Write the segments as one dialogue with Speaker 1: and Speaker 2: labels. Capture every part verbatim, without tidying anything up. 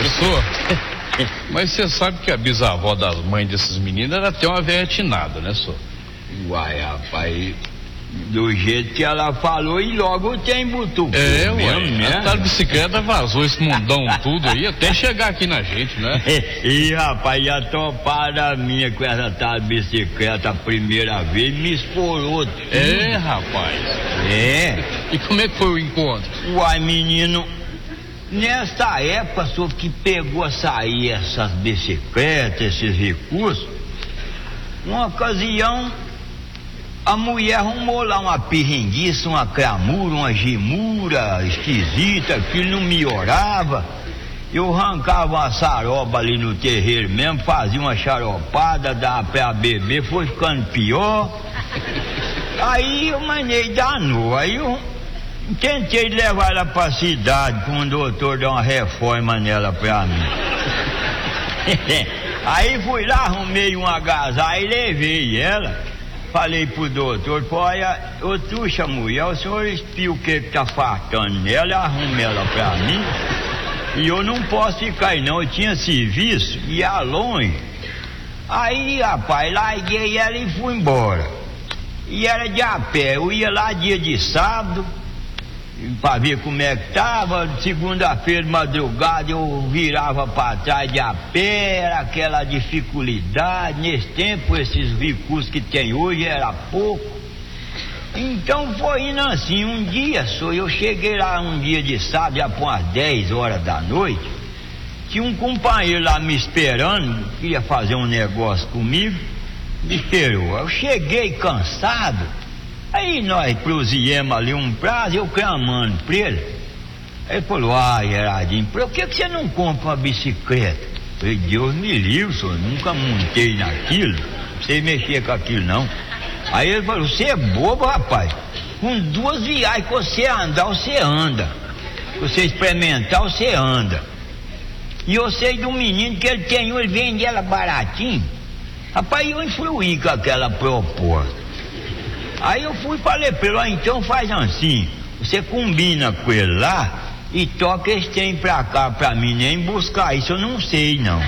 Speaker 1: Professor, mas você sabe que a bisavó das mães desses meninos era até uma velha atinada, né, senhor?
Speaker 2: Uai, rapaz, do jeito que ela falou e logo tem butucu.
Speaker 1: É, ué, mesmo, a tal bicicleta vazou esse mundão tudo aí, até chegar aqui na gente, né?
Speaker 2: E rapaz, a topada minha com essa tal bicicleta a primeira vez me esporou tudo.
Speaker 1: É, rapaz.
Speaker 2: É.
Speaker 1: E como é que foi o encontro?
Speaker 2: Uai, menino, nessa época, só que pegou a sair essas bicicletas, esses recursos, uma ocasião, a mulher arrumou lá uma pirringuiça, uma cramura, uma gemura esquisita, que não melhorava. Eu arrancava uma saroba ali no terreiro mesmo, fazia uma xaropada, dava pra beber, foi ficando pior. Aí eu manei danou, aí eu tentei levar ela pra cidade, com o doutor dar uma reforma nela pra mim. Aí fui lá, arrumei um agasalho e levei ela. Falei pro doutor, olha, ô truxa mulher, o senhor espia o que que tá faltando nela, arrume ela pra mim. E eu não posso ficar aí não, eu tinha serviço, ia longe. Aí, rapaz, larguei ela e fui embora. E era de a pé, eu ia lá dia de sábado, pra ver como é que tava. Segunda-feira de madrugada eu virava pra trás de a pé, era aquela dificuldade. Nesse tempo esses recursos que tem hoje era pouco. Então foi indo assim. Um dia só, eu cheguei lá um dia de sábado, já por umas dez horas da noite. Tinha um companheiro lá me esperando, queria fazer um negócio comigo, me esperou. Eu cheguei cansado. Aí nós prosseguimos ali um prazo, eu clamando pra ele. Ele falou, ah, Gerardinho, por que que você não compra uma bicicleta? Eu falei, Deus me livre, senhor, nunca montei naquilo, não sei mexer com aquilo não. Aí ele falou, você é bobo, rapaz, com duas viagens que você andar, você anda. Se você experimentar, você anda. E eu sei de um menino que ele tem, ele vende ela baratinho. Rapaz, eu influí com aquela proposta. Aí eu fui e falei pra ele, ah, então faz assim, você combina com ele lá e toca esse trem pra cá pra mim, nem buscar isso eu não sei não.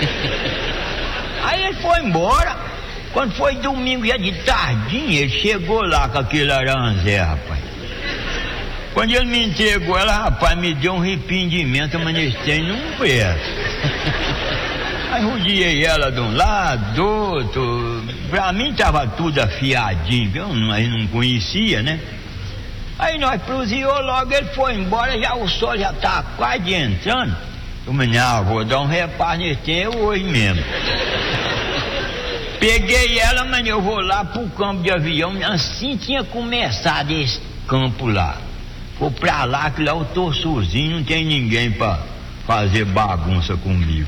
Speaker 2: Aí ele foi embora, quando foi domingo já de tardinha, ele chegou lá com aquele aranzé, rapaz. Quando ele me entregou ela, rapaz, me deu um arrependimento, mas nesse trem não presta. Aí rodeei ela de um lado, do outro. Pra mim tava tudo afiadinho, eu não, eu não conhecia, né? Aí nós prosseguimos logo, ele foi embora, já o sol já tá quase entrando. Eu falei, não, vou dar um reparo nesse tempo hoje mesmo. Peguei ela, mas eu vou lá pro campo de avião, assim tinha começado esse campo lá. Vou pra lá, que lá eu tô sozinho, não tem ninguém pra fazer bagunça comigo.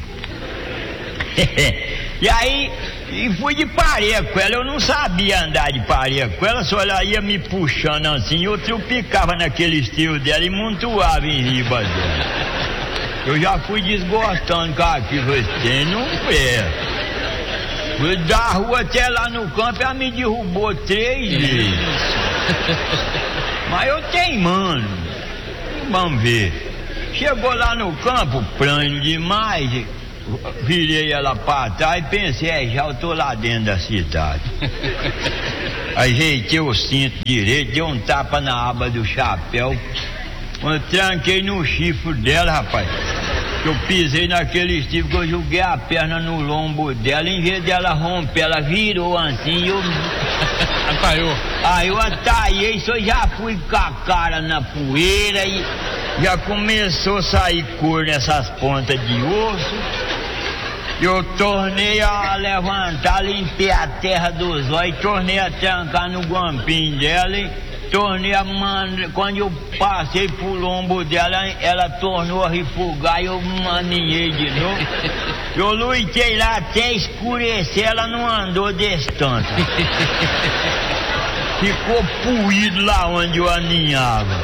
Speaker 2: E aí, e fui de pareia com ela, eu não sabia andar de pareia com ela, só ela ia me puxando assim, eu trupicava naquele estilo dela e montuava em riba dela. Eu já fui desgostando com aquilo, falei, não presta. Fui da rua até lá no campo, ela me derrubou três vezes. Mas eu teimando, vamos ver. Chegou lá no campo, pranho demais, virei ela pra trás e pensei, é, já eu tô lá dentro da cidade. Ajeitei o cinto direito, dei um tapa na aba do chapéu, quando tranquei no chifre dela, rapaz, eu pisei naquele chifre que eu joguei a perna no lombo dela, em vez dela romper, ela virou assim e eu...
Speaker 1: Ataiou.
Speaker 2: Aí eu ataiei, só já fui com a cara na poeira e já começou a sair cor nessas pontas de osso. Eu tornei a levantar, limpei a terra dos olhos, tornei a trancar no guampinho dela e tornei a mandar. Quando eu passei pro lombo dela, ela tornou a refugar e eu maninhei de novo. Eu lutei lá até escurecer, ela não andou desse tanto. Ficou puído lá onde eu aninhava.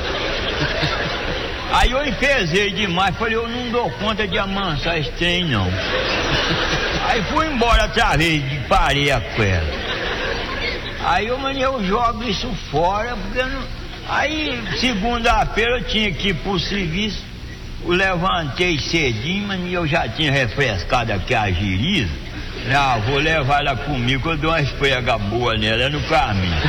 Speaker 2: Aí eu enfezei demais, falei, eu não dou conta de amansar esse trem não. Aí fui embora outra vez, parei a com ela. Aí eu, mano, eu jogo isso fora, porque eu não... Aí segunda-feira eu tinha que ir pro serviço. Eu levantei cedinho, mas eu já tinha refrescado aqui a giriza. Ah, vou levar ela comigo, eu dou uma esfrega boa nela no caminho.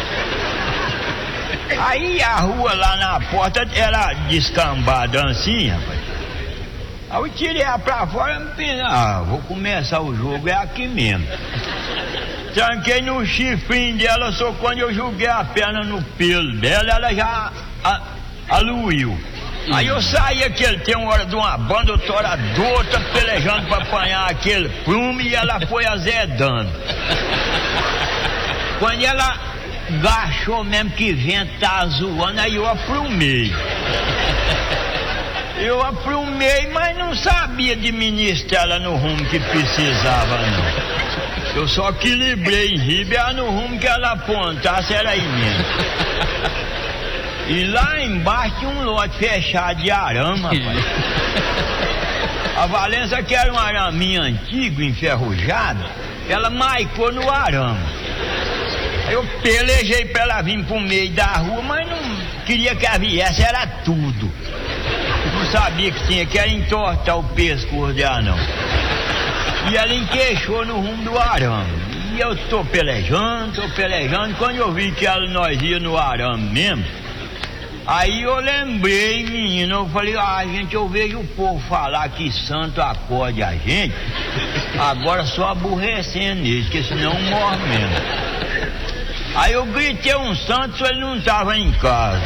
Speaker 2: Aí a rua lá na porta era descambada assim, rapaz. Aí eu tirei ela pra fora e pensei, ah, vou começar o jogo, é aqui mesmo. Tranquei no chifrinho dela, só quando eu joguei a perna no pelo dela, ela já a, aluiu. Aí eu saí aquele, tem uma hora de uma banda, eu tô hora de outra, pelejando pra apanhar aquele prumo e ela foi azedando. Quando ela gachou mesmo que vento tá zoando, aí eu aprumei. Eu aprumei, mas não sabia administrar ela no rumo que precisava, não. Eu só equilibrei em riba, ela no rumo que ela apontasse era aí mesmo. E lá embaixo tinha um lote fechado de arame, rapaz. A Valença, que era um araminho antigo, enferrujado, ela maicou no arame. Aí eu pelejei pra ela vir pro meio da rua, mas não queria que ela viesse, era tudo. Eu não sabia que tinha que era entortar o pescoço dela, não. E ela enqueixou no rumo do arame. E eu tô pelejando, tô pelejando, quando eu vi que ela, nós ia no arame mesmo, aí eu lembrei, menino, eu falei, ah, gente, eu vejo o povo falar que santo acorde a gente, agora só aborrecendo eles, porque senão morre mesmo. Aí eu gritei um santo, ele não tava em casa.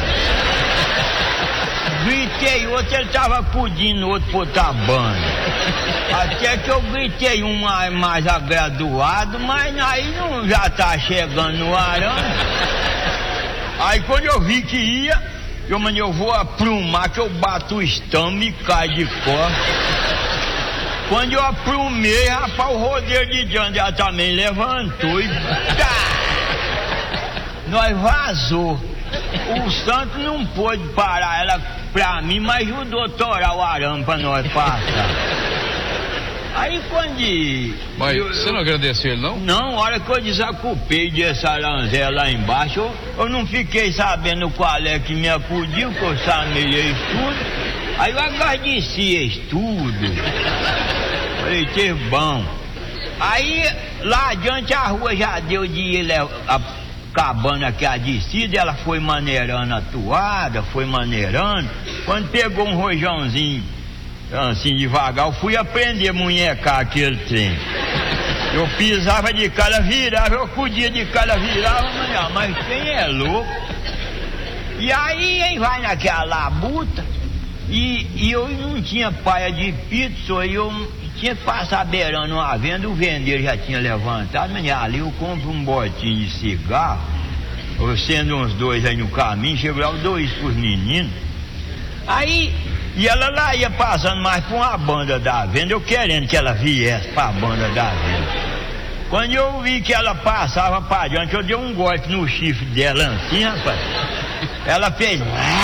Speaker 2: Gritei outro, ele tava acudindo outro por tabana. Até que eu gritei um mais, mais agraduado, mas aí não já tá chegando no arame. Aí quando eu vi que ia, eu, mano, eu vou aprumar que eu bato o estômago e cai de costas. Quando eu aprumei, rapaz, o rodeiro de diante ela também levantou e tá! Nós vazou. O santo não pôde parar ela pra mim, mas ajudou a torar o arame pra nós passar. Aí quando...
Speaker 1: Mas
Speaker 2: eu,
Speaker 1: você não agradeceu ele, não?
Speaker 2: Não, a hora que eu desacupei desse aranzé lá embaixo, eu, eu não fiquei sabendo qual é que me acudiu, que eu samei tudo. Aí eu agradeci tudo. Falei, que bom. Aí lá adiante a rua já deu de ir acabando aqui a descida, ela foi maneirando a toada, foi maneirando. Quando pegou um rojãozinho assim devagar, eu fui aprender a munhecar aquele trem. Eu pisava de cara, virava, eu acudia de cara, virava, mas quem é louco? E aí hein, vai naquela labuta, e, e eu não tinha paia de pizza, eu tinha que passar beirando uma venda, o vendeiro já tinha levantado, mas ali eu compro um botinho de cigarro, eu sendo uns dois aí no caminho, chego lá, eu dou isso pros meninos. Aí, e ela lá ia passando mais pra uma banda da venda, eu querendo que ela viesse pra banda da venda. Quando eu vi que ela passava pra adiante, eu dei um golpe no chifre dela assim, rapaz. Ela fez...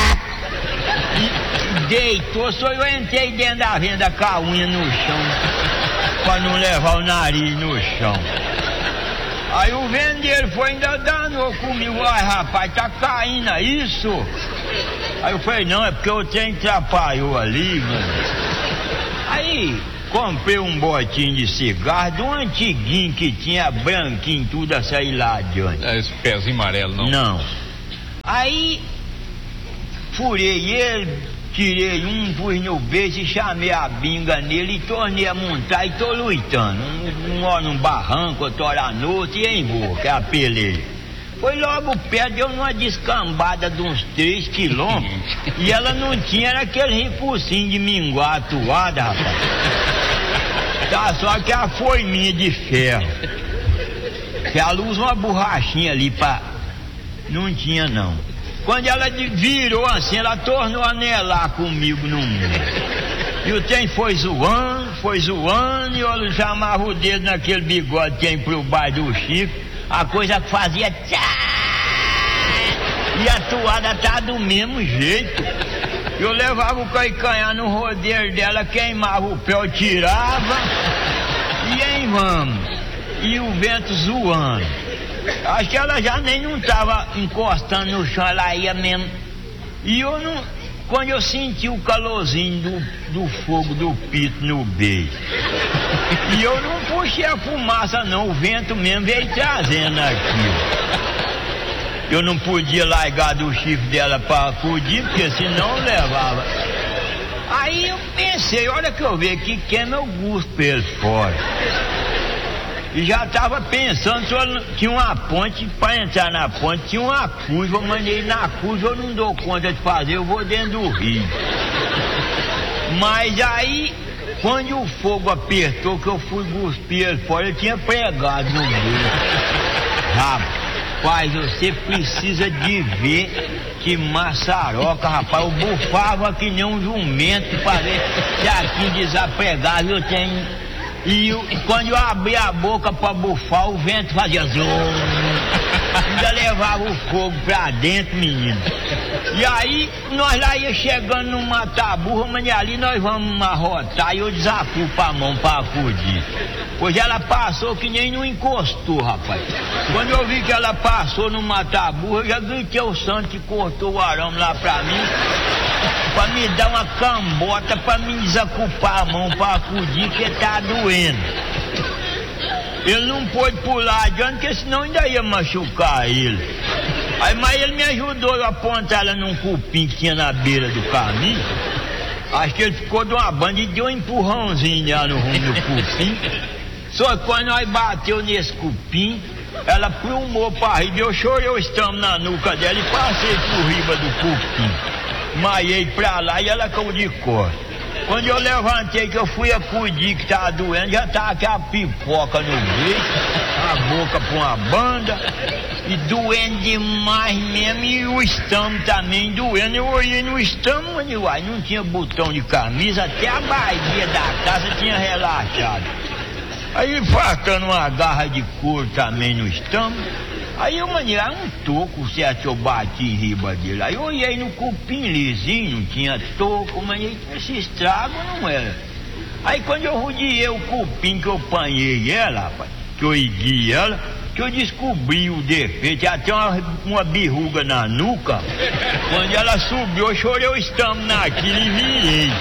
Speaker 2: E deitou, só eu entrei dentro da venda com a unha no chão, pra não levar o nariz no chão. Aí o vendeiro foi ainda danou comigo, ai rapaz, tá caindo isso? Aí eu falei, não, é porque o trem atrapalhou ali, mano. Aí comprei um botinho de cigarro de um antiguinho que tinha branquinho, tudo a sair lá adiante.
Speaker 1: É esse pezinho amarelo, não?
Speaker 2: Não. Aí furei ele, tirei um, pus no beijo e chamei a binga nele e tornei a montar e tô lutando. Um, um hora num barranco, outra hora à noite e em boca, que é a peleia. Foi logo perto, deu numa descambada de uns três quilômetros e ela não tinha, era aquele recursinho de minguar a toada, rapaz. Tá, só que a forminha de ferro. Que ela usa uma borrachinha ali pra... Não tinha, não. Quando ela virou assim, ela tornou a anelar comigo no mundo. E o trem foi zoando, foi zoando, e eu chamava o dedo naquele bigode que tem pro baixo do Chico. A coisa que fazia tchá, e a toada tá do mesmo jeito. Eu levava o calcanhar no rodeiro dela, queimava o pé, eu tirava, e aí vamos. E o vento zoando. Acho que ela já nem não tava encostando no chão, ela ia mesmo. E eu não... quando eu senti o calorzinho do, do fogo do pito no beijo, e eu não puxei a fumaça não, o vento mesmo veio trazendo aqui. Eu não podia largar do chifre dela para acudir, porque senão levava. Aí eu pensei, olha que eu vi que queima eu gosto pelo fora. E já estava pensando se eu tinha uma ponte, para entrar na ponte tinha uma curva, eu mandei na curva, eu não dou conta de fazer, eu vou dentro do rio. Mas aí, quando o fogo apertou, que eu fui cuspir ele fora, eu tinha pregado no meio. Rapaz, você precisa de ver que maçaroca, rapaz, eu bufava que nem um jumento para ver se aqui desapregado eu tenho. E, eu, e quando eu abria a boca para bufar, o vento fazia zoom. Ainda levava o fogo pra dentro, menino. E aí, nós lá ia chegando no mata-burra, mas ali nós vamos arrotar e eu desacuo a mão pra acudir. Pois ela passou que nem não encostou, rapaz. Quando eu vi que ela passou no mata-burra, eu já gritei o santo que cortou o arame lá pra mim, pra me dar uma cambota, pra me desacupar a mão pra acudir, que tá doendo. Ele não pôde pular adiante, porque senão ainda ia machucar ele. Aí, mas ele me ajudou a apontar ela num cupim que tinha na beira do caminho. Acho que ele ficou de uma banda e deu um empurrãozinho lá no rumo do cupim. Só que quando nós bateu nesse cupim, ela plumou pra riba, eu chorei o estamo na nuca dela e passei por riba do cupim. Maiei pra lá e ela caiu de costas. Quando eu levantei que eu fui acudir que tava doendo, já tava aquela pipoca no meio, a boca pra uma banda, e doendo demais mesmo, e o estômago também doendo. Eu olhei no estômago e uai, não tinha botão de camisa, até a barriga da casa tinha relaxado. Aí faltando uma garra de couro também no estômago. Aí eu mandei um toco, certo, eu bati em riba dele. Aí eu olhei no cupim lisinho, não tinha toco, mas esse estrago não era. Aí quando eu rodeei o cupim que eu apanhei ela, rapaz, que eu ergui ela, que eu descobri o defeito, até uma, uma birruga na nuca. Quando ela subiu, eu chorei o estômago naquilo e virei.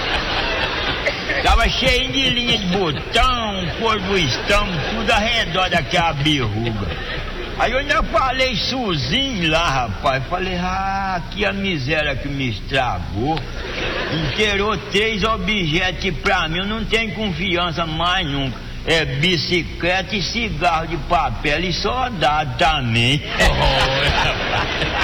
Speaker 2: Tava cheio de linha de botão, cor do estômago, tudo ao redor daquela birruga. Aí eu ainda falei sozinho lá, rapaz. Falei, ah, que a miséria que me estragou. Inteirou três objetos pra mim, eu não tenho confiança mais nunca. É bicicleta e cigarro de papel e soldado também.